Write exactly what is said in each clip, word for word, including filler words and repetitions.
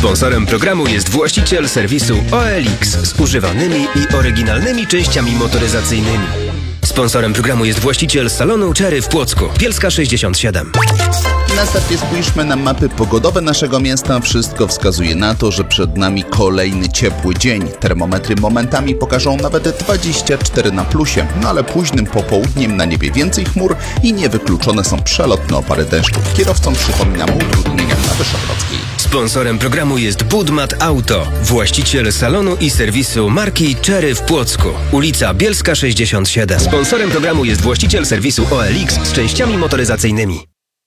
Sponsorem programu jest właściciel serwisu O L X z używanymi i oryginalnymi częściami motoryzacyjnymi. Sponsorem programu jest właściciel salonu Cherry w Płocku. Bielska sześćdziesiąt siedem. Na starcie spójrzmy na mapy pogodowe naszego miasta. Wszystko wskazuje na to, że przed nami kolejny ciepły dzień. Termometry momentami pokażą nawet dwadzieścia cztery na plusie, no ale późnym popołudniem na niebie więcej chmur i niewykluczone są przelotne opary deszczu. Kierowcom przypominam o utrudnieniach na Wyszogrodzkiej. Sponsorem programu jest Budmat Auto, właściciel salonu i serwisu marki Cherry w Płocku. Ulica Bielska sześćdziesiąt siedem. Sponsorem programu jest właściciel serwisu O L X z częściami motoryzacyjnymi.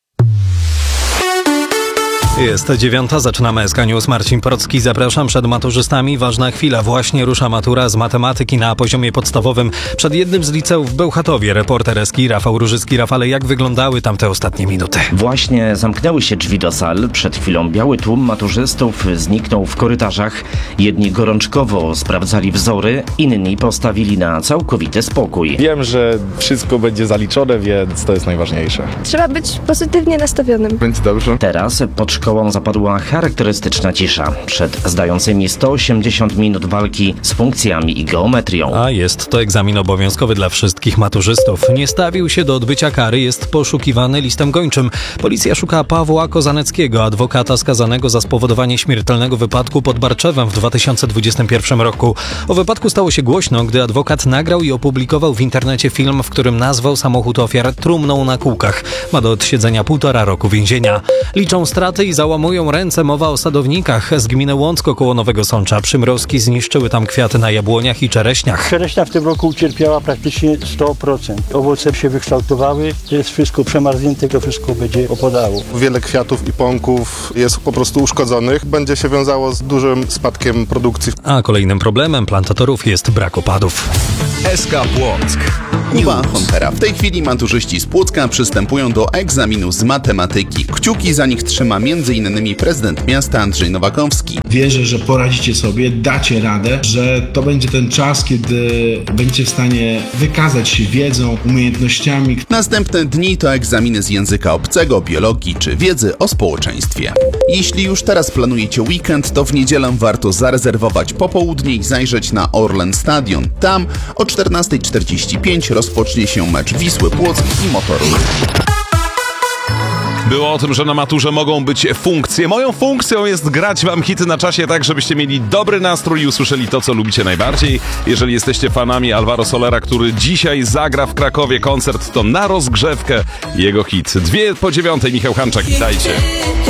Jest dziewiąta, zaczynamy S K News. Marcin Porocki, zapraszam. Przed maturzystami ważna chwila. Właśnie rusza matura z matematyki na poziomie podstawowym. Przed jednym z liceów w Bełchatowie reporter S K I Rafał Różycki. Rafale, jak wyglądały tam te ostatnie minuty? Właśnie zamknęły się drzwi do sal. Przed chwilą biały tłum maturzystów zniknął w korytarzach. Jedni gorączkowo sprawdzali wzory, inni postawili na całkowity spokój. Wiem, że wszystko będzie zaliczone, więc to jest najważniejsze. Trzeba być pozytywnie nastawionym. Będzie dobrze. Teraz pod szkołą zapadła charakterystyczna cisza przed zdającymi sto osiemdziesiąt minut walki z funkcjami i geometrią. A jest to egzamin obowiązkowy dla wszystkich maturzystów. Nie stawił się do odbycia kary, jest poszukiwany listem gończym. Policja szuka Pawła Kozaneckiego, adwokata skazanego za spowodowanie śmiertelnego wypadku pod Barczewem w dwa tysiące dwudziestym pierwszym roku. O wypadku stało się głośno, gdy adwokat nagrał i opublikował w internecie film, w którym nazwał samochód ofiar trumną na kółkach. Ma do odsiedzenia półtora roku więzienia. Liczą straty i załamują ręce. Mowa o sadownikach z gminy Łącko koło Nowego Sącza. Przymrozki zniszczyły tam kwiaty na jabłoniach i czereśniach. Czereśnia w tym roku ucierpiała praktycznie sto procent. Owoce się wykształtowały, jest wszystko przemarznięte, to wszystko będzie opadało. Wiele kwiatów i pąków jest po prostu uszkodzonych. Będzie się wiązało z dużym spadkiem produkcji. A kolejnym problemem plantatorów jest brak opadów. S K Płock. Kuba Hontera. W tej chwili maturzyści z Płocka przystępują do egzaminu z matematyki. Kciuki za nich trzyma między innymi prezydent miasta Andrzej Nowakowski. Wierzę, że poradzicie sobie, dacie radę, że to będzie ten czas, kiedy będziecie w stanie wykazać się wiedzą, umiejętnościami. Następne dni to egzaminy z języka obcego, biologii czy wiedzy o społeczeństwie. Jeśli już teraz planujecie weekend, to w niedzielę warto zarezerwować popołudnie i zajrzeć na Orlen Stadion. Tam o czternasta czterdzieści pięć rozpocznie się mecz Wisły Płock i Motoru. Było o tym, że na maturze mogą być funkcje. Moją funkcją jest grać wam hity na czasie tak, żebyście mieli dobry nastrój i usłyszeli to, co lubicie najbardziej. Jeżeli jesteście fanami Alvaro Solera, który dzisiaj zagra w Krakowie koncert, to na rozgrzewkę jego hit. Dwie po dziewiątej, Michał Hanczak, witajcie.